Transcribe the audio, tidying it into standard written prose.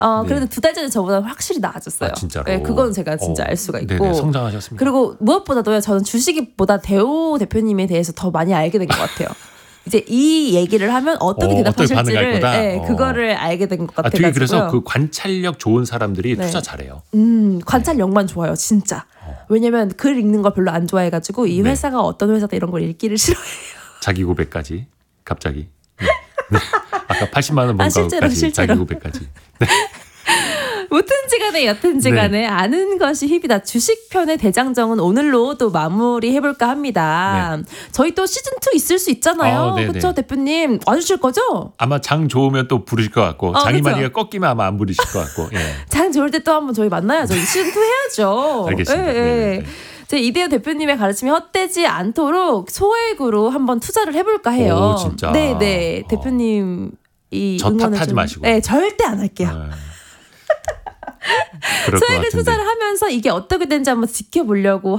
그래도 2달 전에 저보다 확실히 나아졌어요. 아, 진짜로? 네, 그건 제가 진짜 알 수가 있고. 네네, 성장하셨습니다. 그리고 무엇보다도요, 저는 주식보다 대호 대표님에 대해서 더 많이 알게 된 것 같아요. 이제 이 얘기를 하면 어떻게 대답하실지를 그거를 알게 된 것 같아요. 되게 그래서 그 관찰력 좋은 사람들이 투자 잘해요. 관찰력만 좋아요, 진짜. 왜냐면 글 읽는 거 별로 안 좋아해가지고 이 회사가 어떤 회사다 이런 걸 읽기를 싫어해요. 자기 고백까지 갑자기. 네. 아까 80만 원 번 거까지 자기 고백까지. 네. 무튼지 간에 여튼지 간에 아는 것이 힙이다. 주식편의 대장정은 오늘로 또 마무리해볼까 합니다. 네. 저희 또 시즌2 있을 수 있잖아요. 그렇죠, 대표님? 와주실 거죠? 아마 장 좋으면 또 부르실 것 같고 장이 만약에 꺾이면 아마 안 부르실 것 같고. 예. 장 좋을 때 또 한번 저희 만나야죠. 시즌2 해야죠. 알겠습니다. 네. 제 이대호 대표님의 가르침이 헛되지 않도록 소액으로 한번 투자를 해볼까 해요. 오, 진짜? 네네. 대표님 이 저 탓하지 마시고. 네, 절대 안 할게요. 그럴 것 소액을 같은데. 투자를 하면서 이게 어떻게 되는지 한번 지켜보려고